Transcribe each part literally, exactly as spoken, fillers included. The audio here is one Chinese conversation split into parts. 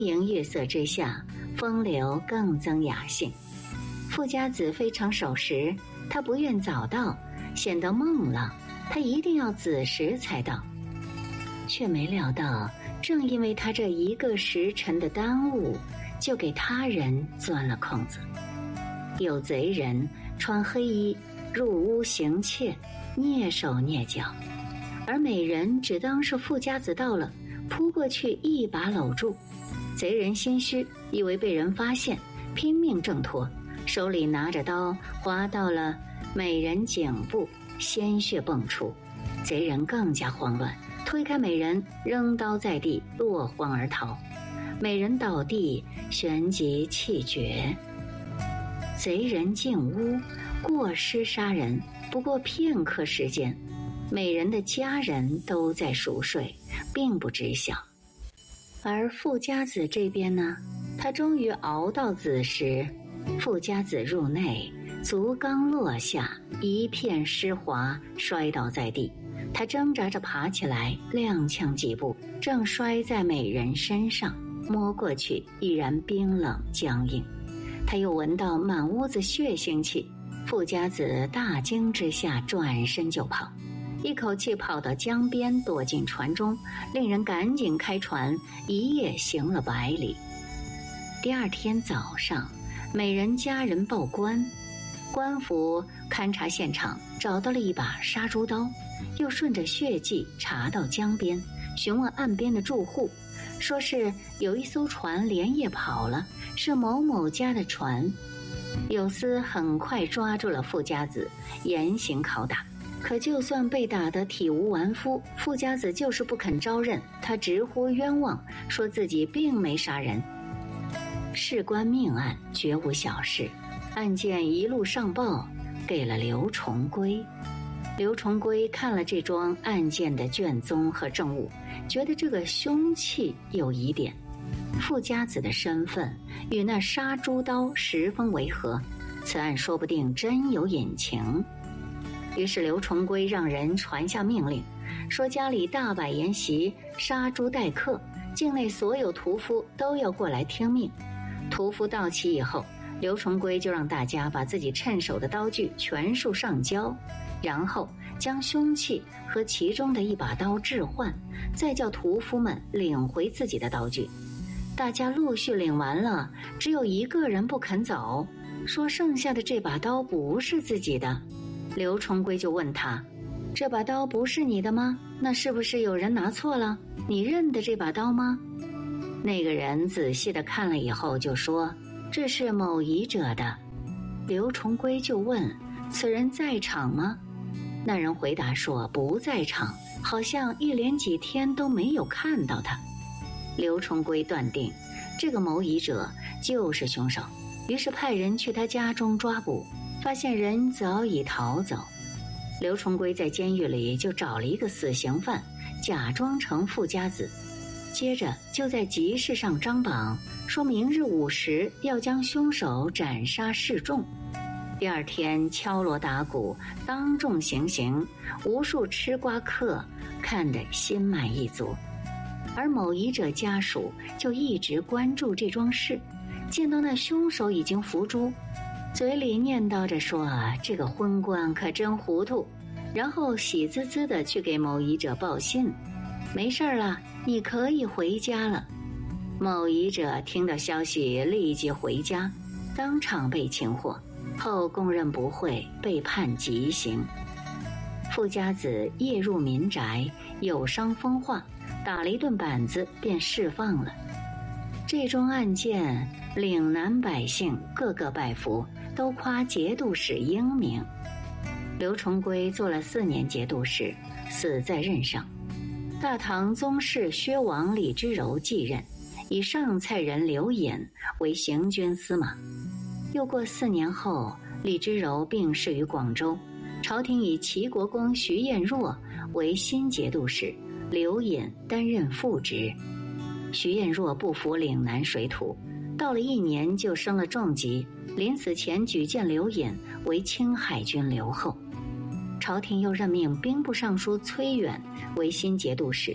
荧月色之下，风流更增雅兴。富家子非常守时，他不愿早到，显得孟浪，他一定要子时才到。却没料到，正因为他这一个时辰的耽误，就给他人钻了空子。有贼人穿黑衣入屋行窃，蹑手蹑脚，而美人只当是富家子到了，扑过去一把搂住。贼人心虚，以为被人发现，拼命挣脱，手里拿着刀划到了美人颈部，鲜血迸出。贼人更加慌乱，推开美人，扔刀在地，落荒而逃。美人倒地，旋即气绝。贼人进屋，过失杀人，不过片刻时间，美人的家人都在熟睡，并不知晓。而富家子这边呢，他终于熬到子时，富家子入内，足刚落下，一片湿滑，摔倒在地。他挣扎着爬起来，踉跄几步，正摔在美人身上，摸过去依然冰冷僵硬。他又闻到满屋子血腥气，富家子大惊之下转身就跑，一口气跑到江边，躲进船中，令人赶紧开船，一夜行了百里。第二天早上，美人家人报官，官府勘察现场，找到了一把杀猪刀，又顺着血迹查到江边，询问岸边的住户，说是有一艘船连夜跑了，是某某家的船。有司很快抓住了富家子，严刑拷打。可就算被打得体无完肤，富家子就是不肯招认，他直呼冤枉，说自己并没杀人。事关命案，绝无小事，案件一路上报给了刘重圭。刘重圭看了这桩案件的卷宗和证物，觉得这个凶器有疑点，富家子的身份与那杀猪刀十分违和，此案说不定真有隐情。于是刘重圭让人传下命令，说家里大摆筵席，杀猪待客，境内所有屠夫都要过来听命。屠夫到齐以后，刘重圭就让大家把自己趁手的刀具全数上交，然后将凶器和其中的一把刀置换，再叫屠夫们领回自己的刀具。大家陆续领完了，只有一个人不肯走，说剩下的这把刀不是自己的。刘重圭就问他，这把刀不是你的吗？那是不是有人拿错了？你认得这把刀吗？那个人仔细地看了以后就说，这是某遗者的。刘重圭就问，此人在场吗？那人回答说不在场，好像一连几天都没有看到他。刘重圭断定这个谋遗者就是凶手，于是派人去他家中抓捕，发现人早已逃走。刘重圭在监狱里就找了一个死刑犯，假装成富家子，接着就在集市上张榜，说明日午时要将凶手斩杀示众。第二天敲锣打鼓，当众行刑，无数吃瓜客看得心满意足。而某遗者家属就一直关注这桩事，见到那凶手已经伏诛，嘴里念叨着说这个昏官可真糊涂，然后喜滋滋地去给某遗者报信，没事了，你可以回家了。某遗者听到消息立即回家，当场被擒获，后供认不讳，被判极刑。富家子夜入民宅，有伤风化，打了一顿板子便释放了。这宗案件，岭南百姓个个拜服，都夸节度使英明。刘重圭做了四年节度使，死在任上。大唐宗室薛王李之柔继任，以上蔡人刘隐为行军司马。又过四年后，李之柔病逝于广州，朝廷以齐国公徐彦若为新节度使，刘隐担任副职。徐彦若不服岭南水土，到了一年就生了重疾，临死前举荐刘隐为青海军留后。朝廷又任命兵部尚书崔远为新节度使，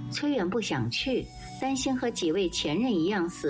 崔远不想去，担心和几位前任一样死